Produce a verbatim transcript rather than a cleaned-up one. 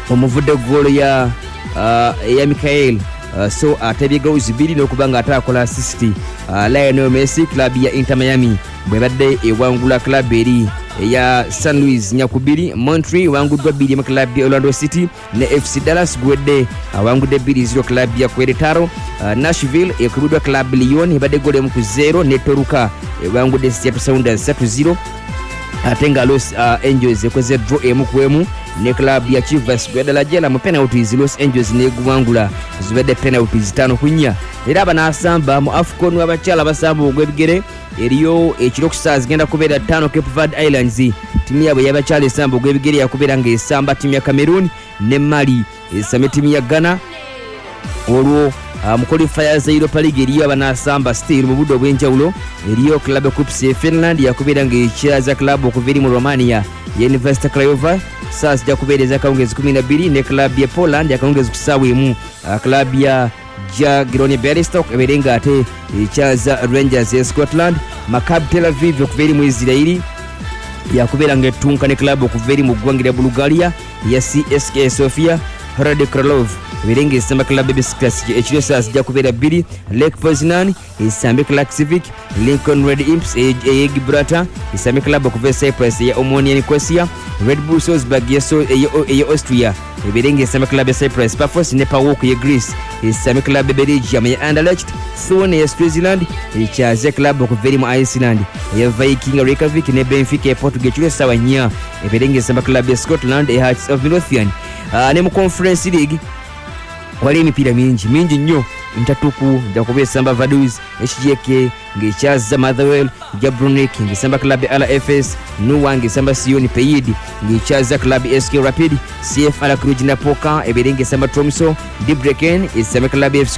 omuvudde goal ya uh, ya Mikael uh, so atebye goals biri n'okubanga atakola assist uh, Lionel Messi club ya Inter Miami bwebadde ewangula club eri ya San Luis Nyakubiri. Montreal wanguddwa bbiri mu club ya Orlando City ne F C Dallas gwedde awangudde bbiri zero club ya Querétaro. uh, Nashville ekubiddwa club Lyon ebadde gole mu ku zero ne Toruka ewangudde Seattle Sounders three zero. ate nga Los uh, Angeles ekoze draw emu ku emu ne club ya Chivas gwedala jela mu penalties. Los Angeles neguwangula zibadde penalties tano ku nnya. Era abanasamba mu AFCON w'abakyala basamba ogw'ebigere eriyo ekiro kusaazi genda kubeera ttano Cape Verde Islands. Timu yabwe y'abakyala esamba ogw'ebigere yakubeera ng'esamba timu ya Cameroon ne Mali esamba timu ya Ghana. Olwo mu qualifiers za Europa League eriyo abanasamba still mu budde obw'enjawulo. Eriyo club ya Kups ya Finland yakubeera ng'ekyaza club okuva eri mu Romania ya University Craiova saa zijja kubeereza akawungezi kumi na bbiri ne club ya Poland akawungezi ku ssaawa emu. Club ya Jagiellonian Bialystok ebeere ng'ate ekyaza Rangers ya Scotland. Maccabi Tel Aviv okuva eri mu Israeli yakubeera ng'ettunka ne club okuva eri mu ggwanga lya Bulgaria ya C S K A Sofia. Hrad Kralov ebeere ng'esamba club ya Besiktas ekiro saa zijja kubeera bbiri. Lech Poznan esambe Clark Civic. Lincoln Red Imps eye Gibraltar esambe club okuva e Cyprus ya Omonia Nicosia. Red Bull Salzburg eye Austria ebeere ng'esamba club ya Cyprus. Pafos ne PAOK ye Greece esambe club ya Belgium ya Anderlecht. Thorn ya Switzerland ekyaze club okuva eri mu Iceland ya Viking Reykjavik ne Benfica ya Portugal ekiro essaawa nnya ebeere ng'esamba club ya Scotland e Hearts of Midlothian. Uh, ne mu Conference League wali emipiira mingi mingi nnyo. Ntatuku jakuba esamba Vaduz H J K ng'ekyaza Motherwell. Jabrunik ng'esamba club ya L F S. Nuwa ng'esamba Sion Payid ng'ekyaza club ya S K Rapid. C F R Cluj Napoca ebeere ng'esamba Tromso. Debrecen esamba club ya